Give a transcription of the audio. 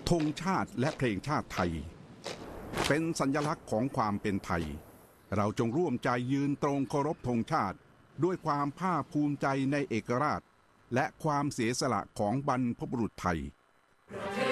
ธงชาติและเพลงชาติไทยเป็นสัญลักษณ์ของความเป็นไทยเราจงร่วมใจยืนตรงเคารพธงชาติด้วยความภาคภูมิใจในเอกราชและความเสียสละของบรรพบุรุษไทย